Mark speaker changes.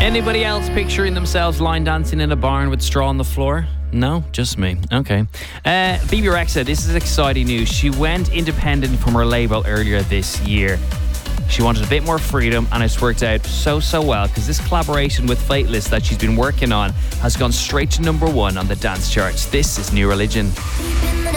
Speaker 1: Anybody else picturing themselves line dancing in a barn with straw on the floor? No, just me. Okay. Bebe Rexha, this is exciting news. She went independent from her label earlier this year. She wanted a bit more freedom, and it's worked out so well, because this collaboration with Fateless that she's been working on has gone straight to number 1 on the dance charts. This is New Religion.
Speaker 2: Deep in the